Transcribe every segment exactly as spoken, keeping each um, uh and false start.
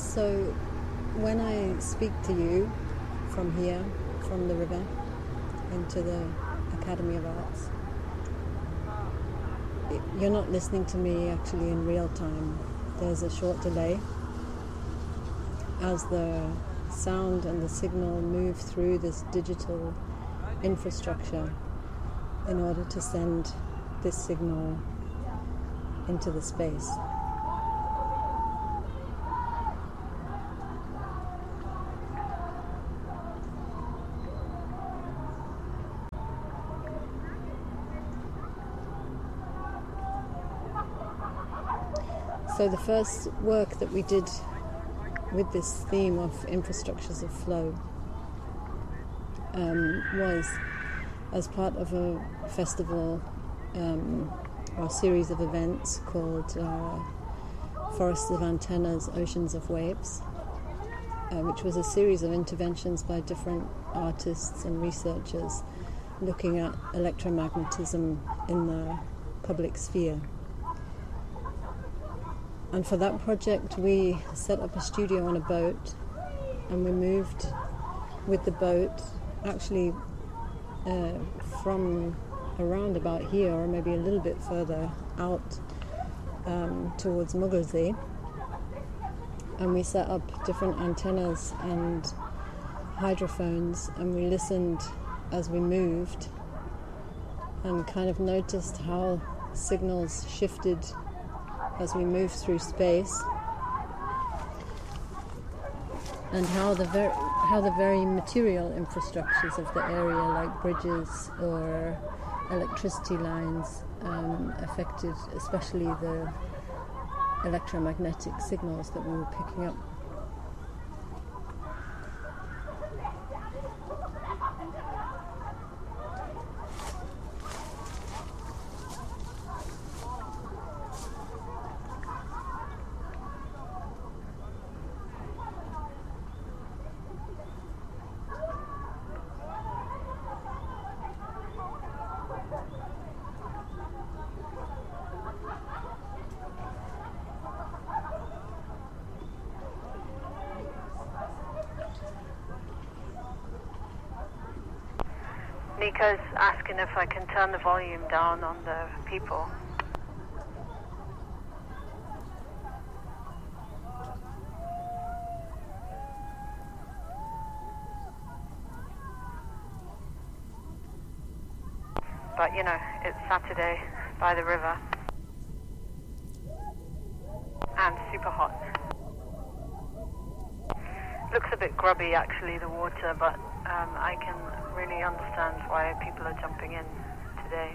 So when I speak to you from here, from the river, into the Academy of Arts, it, you're not listening to me actually in real time. There's a short delay as the sound and the signal move through this digital infrastructure in order to send this signal into the space. So the first work that we did with this theme of infrastructures of flow um, was as part of a festival um, or a series of events called uh, Forests of Antennas, Oceans of Waves, uh, which was a series of interventions by different artists and researchers looking at electromagnetism in the public sphere. And for that project, we set up a studio on a boat, and we moved with the boat actually uh, from around about here, or maybe a little bit further out um, towards Mughalsey. And we set up different antennas and hydrophones, and we listened as we moved and kind of noticed how signals shifted as we move through space, and how the ver- how the very material infrastructures of the area, like bridges or electricity lines, um, affected especially the electromagnetic signals that we were picking up. Nika's asking if I can turn the volume down on the people. But you know, it's Saturday by the river and super hot. Looks a bit grubby actually, the water, but um, I can really understand why people are jumping in today.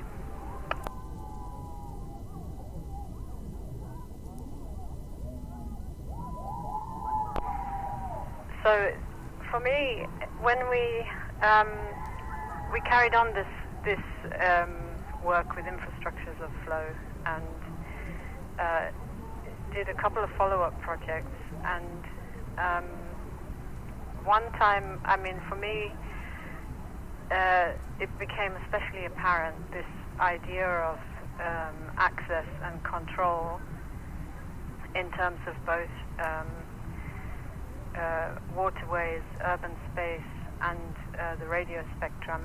So for me, when we um, we carried on this this um, work with infrastructures of flow and uh, did a couple of follow-up projects, and um, one time, I mean, for me, uh, it became especially apparent, this idea of um, access and control in terms of both um, uh, waterways, urban space, and uh, the radio spectrum.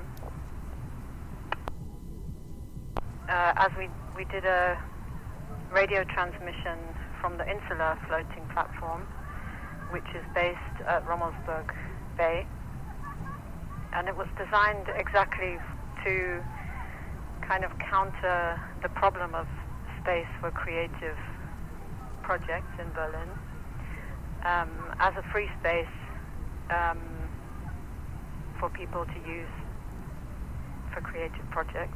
Uh, as we, we did a radio transmission from the Insular floating platform, which is based at Rummelsburg Bay, and it was designed exactly to kind of counter the problem of space for creative projects in Berlin um, as a free space um, for people to use for creative projects.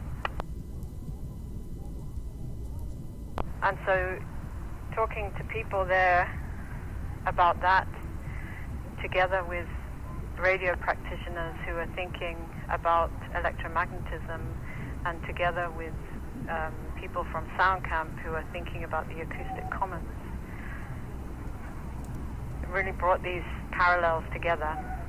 And so talking to people there about that, together with radio practitioners who are thinking about electromagnetism, and together with um, people from SoundCamp who are thinking about the acoustic commons, it really brought these parallels together.